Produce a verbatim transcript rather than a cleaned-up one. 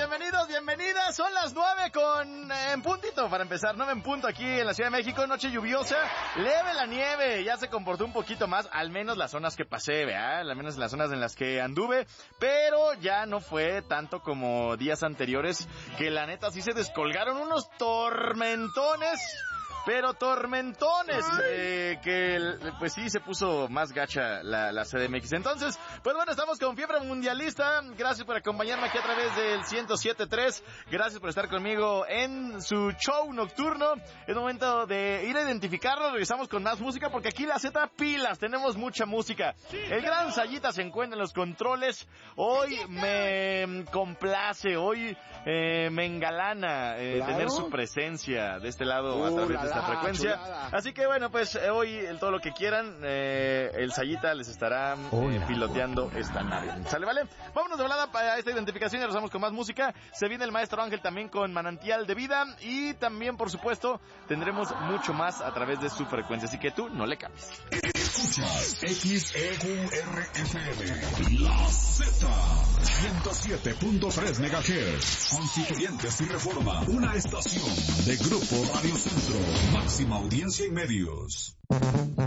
bienvenidos, bienvenidas. Son las nueve con eh, en puntito para empezar, nueve en punto aquí en la Ciudad de México. Noche lluviosa, leve la nieve, ya se comportó un poquito más, al menos las zonas que pasé, ¿verdad? Al menos las zonas en las que anduve, pero ya no fue tanto como días anteriores, que la neta sí se descolgaron unos tormentones. Pero tormentones, eh, que pues sí se puso más gacha la, la C D M X. Entonces, pues bueno, estamos con Fiebre Mundialista. Gracias por acompañarme aquí a través del ciento siete punto tres. Gracias por estar conmigo en su show nocturno. Es momento de ir a identificarlo. Regresamos con más música porque aquí la Z pilas, tenemos mucha música. El gran Sayita se encuentra en los controles. Hoy me complace, hoy eh, me engalana eh, ¿Claro? tener su presencia de este lado uh, a través de esta frecuencia. Chulada. Así que bueno, pues eh, hoy el, todo lo que quieran, eh, el Sayita les estará eh, piloteando esta nave. ¿Sale, vale? Vámonos de volada para esta identificación y regresamos con más música. Se viene el Maestro Ángel también con Manantial de Vida y también, por supuesto, tendremos mucho más a través de su frecuencia. Así que tú no le cambies. Escuchas X E U R F M, La Z, ciento siete punto tres megahertz. Constituyentes y Reforma, una estación de Grupo Radio Centro. Máxima audiencia y medios.